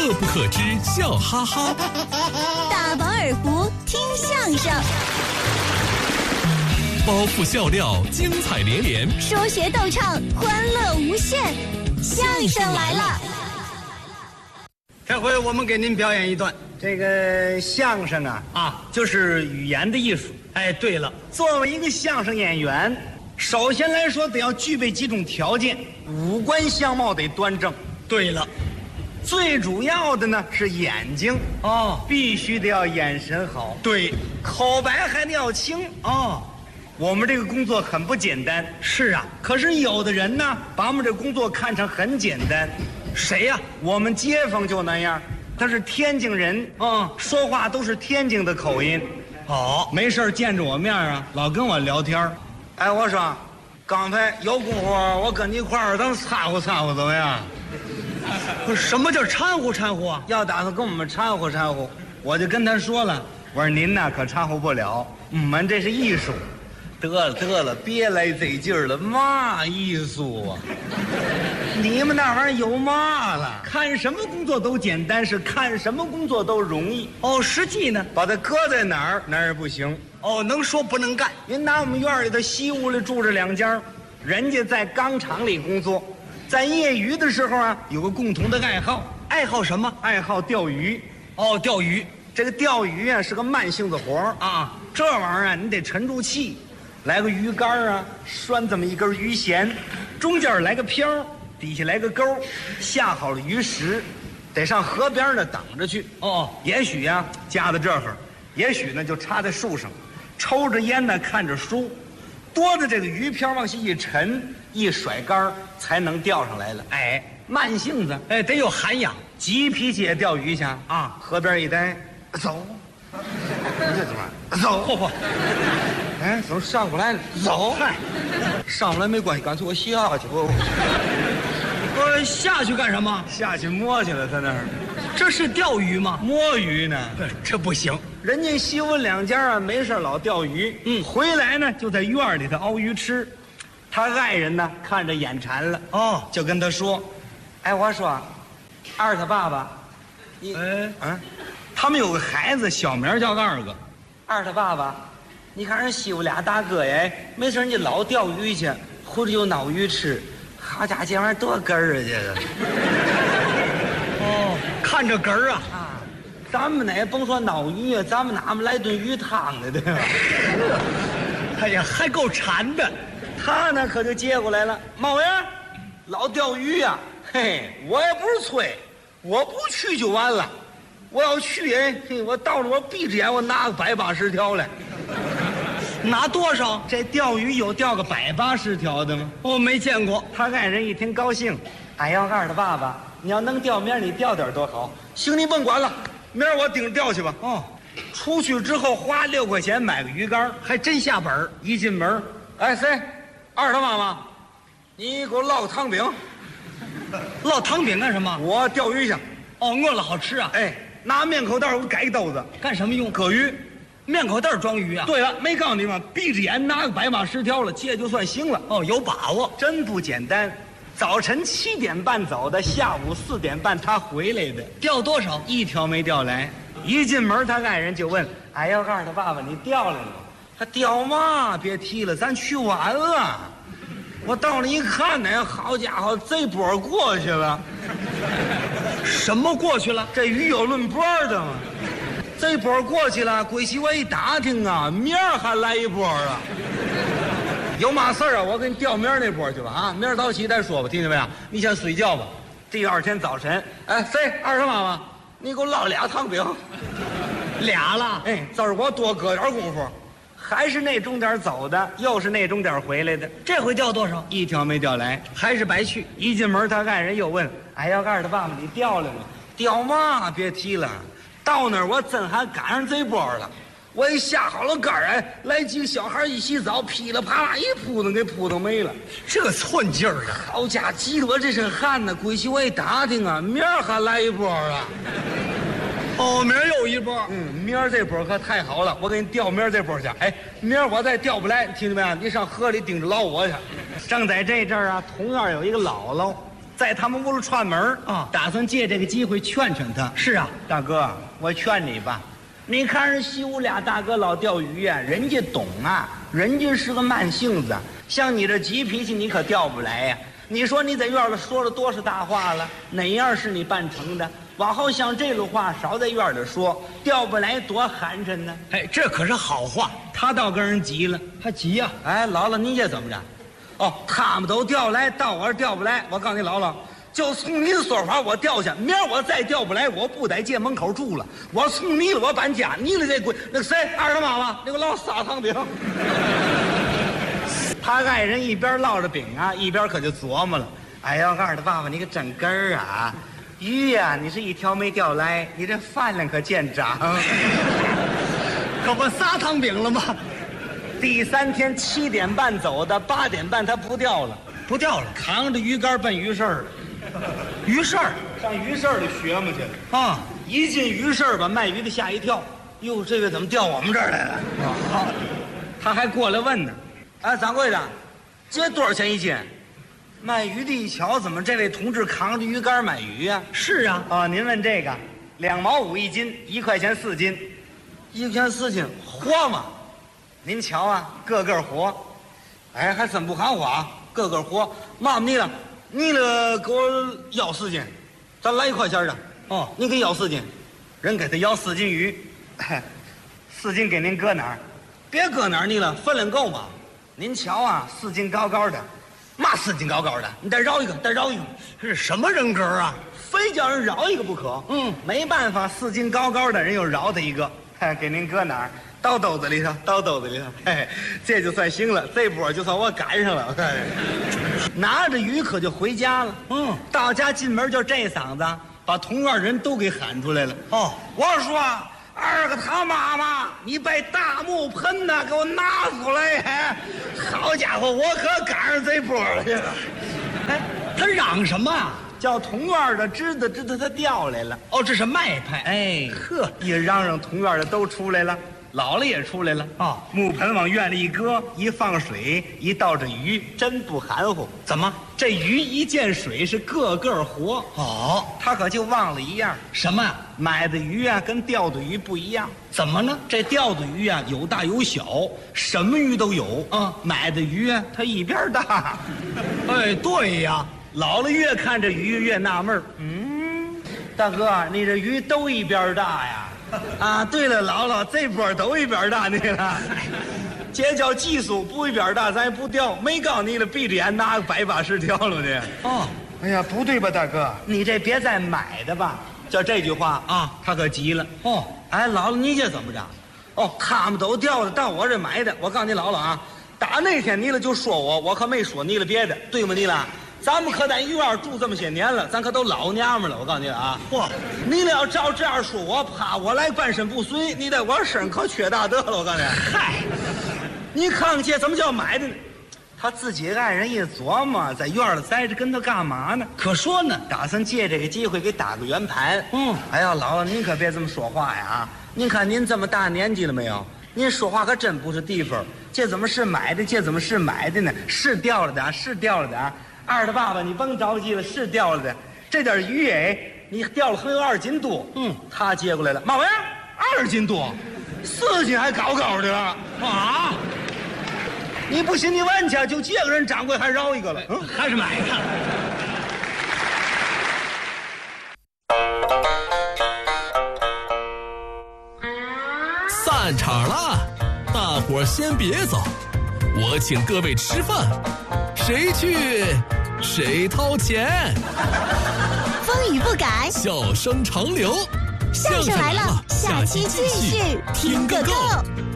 乐不可支，笑哈哈。 大饱耳福，听相声。 包袱笑料，精彩连连； 说学逗唱，欢乐无限。相声来了！ 这回我们给您表演一段。这个相声啊，就是语言的艺术。哎，对了，作为一个相声演员，首先来说得要具备几种条件：五官相貌得端正。对了，最主要的呢是眼睛必须得要眼神好。对，口白还得要清我们这个工作很不简单。是啊，可是有的人呢，把我们这工作看成很简单。谁呀？我们街坊就那样，他是天津人说话都是天津的口音。没事见着我面老跟我聊天。哎，我说，刚才有功夫，我跟你一块儿咱掺和掺和怎么样？不是，什么叫掺和掺和啊？要打算跟我们掺和掺和，我就跟他说了，我说您呐可掺和不了，我们这是艺术。得了，别来这劲儿了，嘛艺术啊？你们那玩意儿有嘛了？看什么工作都简单，是看什么工作都容易。实际呢，把它搁在哪儿也不行。能说不能干。您拿我们院里的西屋里住着两家，人家在钢厂里工作，在业余的时候有个共同的爱好。爱好什么？爱好钓鱼。钓鱼。这个钓鱼是个慢性子活这玩意儿你得沉住气。来个鱼竿拴这么一根鱼弦，中间来个漂，底下来个钩，下好了鱼食，得上河边等着去。也许夹在这儿，也许呢就插在树上，抽着烟看着书，多的这个鱼漂往下一沉，一甩竿才能钓上来了。慢性子，得有涵养。急脾气也钓鱼去河边一待，走，走。怎么上不来了？走！上不来没关系，干脆我下去。我下去干什么？下去摸去了，他那儿。这是钓鱼吗？摸鱼呢？这不行。人家西文两家没事老钓鱼，回来呢就在院里头熬鱼吃。他爱人呢看着眼馋了，就跟他说：“哎，我说，二他爸爸，他们有个孩子，小名叫二哥。二他爸爸。”你看人西屋俩大哥没事人家老钓鱼去，回来就捞鱼吃，好家伙，这玩意儿多哏儿这个。看着哏儿咱们呢甭说捞鱼咱们哪么来顿鱼汤的，对吧？哎呀，还够馋的。他呢可就接过来了，猫呀，老钓鱼嘿，我也不是催，我不去就完了。我要去我到了我闭着眼我拿个180条来。拿多少？这钓鱼有钓个180条的吗？没见过。他爱人一听高兴，哎呀，二的爸爸，你要能钓，明儿你钓点多好。行，你甭管了，明儿我盯着钓去吧。出去之后花6块钱买个鱼竿，还真下本。一进门，谁？二的妈妈，你给我烙个汤饼。烙汤饼干什么？我钓鱼去。饿了好吃拿面口袋我改个兜子，干什么用？搁鱼。面口袋装鱼对了，没告诉你吗？闭着眼拿个180条了，这就算行了。有把握，真不简单。早晨7点半走的，下午4点半他回来的。钓多少？1条没钓来。一进门，他爱人就问：“哎呀，二他爸爸，你钓来了吗？”他钓嘛？别提了，咱去晚了。我到那一看呢，好家伙，这波过去了。什么过去了？这鱼有论波的吗？这波过去了，归西我一打听明儿还来一波有嘛事儿我给你调明儿那波去吧明儿早起再说吧，听见没有？你先睡觉吧。第二天早晨，谁？二他妈妈，你给我烙俩汤饼。俩了？这儿我多搁点功夫。还是那钟点走的，又是那钟点回来的。这回钓多少？1条没钓来，还是白去。一进门，他爱人又问：“哎呀，二他爸爸，你钓来了吗？”钓嘛？别提了。到那儿我真还赶上这波了，我一下好了竿来几个小孩一洗澡，噼里啪啦一扑腾给扑腾没了。这寸劲儿好家伙，急得我这身汗呢。归去我一打听明儿还来一波明儿又一波。明儿这波可太好了，我给你钓明儿这波去。明儿我再钓不来，听见没有？你上河里盯着捞我去。正在这阵儿同样有一个姥姥， 在他们屋里串门啊打算借这个机会劝劝他。 是啊， 大哥，我劝你吧，你看人西屋俩大哥老钓鱼呀，人家懂啊，人家是个慢性子，像你这急脾气，你可钓不来呀。你说你在院里说了多少大话了，哪样是你办成的？往后像这种话少在院里说，钓不来多寒碜呢。 哎，这可是好话。 他倒跟人急了， 他急呀、 哎，姥姥，你这怎么着？哦，他们都钓来，到我这钓不来。我告诉你，姥姥，就从您说法，我钓去。明儿我再钓不来，我不在街门口住了。我从你了，我搬家。你了这鬼，那个谁，二他妈妈，那个老撒糖饼。他爱人一边烙着饼啊，一边可就琢磨了。哎呀，二的爸爸，你可真根儿啊！鱼呀、你是一条没钓来，你这饭量可见长。 可不撒糖饼了吗？ 第3天7点半走的，8点半他不钓了， 不钓了， 扛着鱼竿奔鱼市儿了， 鱼市儿上鱼市儿里学嘛去了。 啊， 一进鱼市儿把卖鱼的吓一跳，哟，这个怎么调我们这儿来了？ 好， 他还过来问呢，哎，掌柜的，这多少钱一斤？卖鱼的一瞧，怎么这位同志扛着鱼竿买鱼呀、 是啊， 哦，您问这个，2毛5一斤，1块钱4斤，1块钱4斤，活吗？您瞧啊，个个活，哎，还真不含花，个个活。妈妈，你了，给我要4斤，咱来1块钱的。 哦， 你给要4斤，人给他要4斤鱼，4斤给您搁哪儿？别搁哪儿你了，分量够吗？您瞧啊，4斤高高的，嘛4斤高高的？你再绕一个，再绕一个。 这是什么人格啊？ 非叫人饶一个不可。没办法，4斤高高的人又饶他一个，给您搁哪儿？到兜子里头，到兜子里头。嘿，这就算行了，这波就算我赶上了。拿着鱼可就回家了。到家进门就这嗓子，把同院人都给喊出来了。 哦， 我说二个他妈妈，你把大木盆呐给我拿出来！好家伙，我可赶上这波了。 哎，他嚷什么啊？ 叫同院的知道他调来了。 哦，这是卖派。 哎， 呵， 一嚷嚷，同院的都出来了，姥姥也出来了。 哦， 木盆往院里一搁，一放水，一倒着鱼，真不含糊。 怎么？ 这鱼一见水是个个活。 哦， 他可就忘了一样， 什么呀？ 买的鱼啊跟钓的鱼不一样。 怎么呢？ 这钓的鱼啊有大有小，什么鱼都有。买的鱼啊它一边大。 哎，对呀。 姥姥越看这鱼越纳闷儿。大哥，你这鱼都一边大呀？啊，对了，姥姥，这波都一边大你了。这叫技术，不一边大咱也不钓。没告诉你了，闭着眼拿个100把式钓了的。 哦， 哎呀，不对吧，大哥？你这别再买的吧？就这句话啊， 他可急了。 哦， 哎，姥姥，你这怎么着？哦，他们都钓的，到我这买的。我告诉你，姥姥啊，打那天你了就说我可没说你了别的，对吗？你了。咱们可在医院住这么些年了，咱可都老娘们了。我告诉你啊， 嚯， 你了要照这样说我，怕我来半身不遂，你在我身可缺大德了。我告诉你， 嗨， 你看看这怎么叫买的呢？他自己爱人一琢磨，在院里待着跟他干嘛呢？ 可说呢， 打算借这个机会给打个圆盘。哎呀，姥姥您可别这么说话呀！您看您这么大年纪了没有？您说话可真不是地方。这怎么是买的？这怎么是买的呢？是掉了的，是掉了的。二的爸爸，你甭着急了，是掉了的。这点鱼哎，你钓了很有2斤多。他接过来了，嘛玩意儿？2斤多，4斤还高高的了啊！你不信你问去，就这个人掌柜还饶一个了。 还是买的。 散场了，大伙儿先别走，我请各位吃饭，谁去谁掏钱。 风雨不改， 笑声长流， 相声来了，下期继续听个够。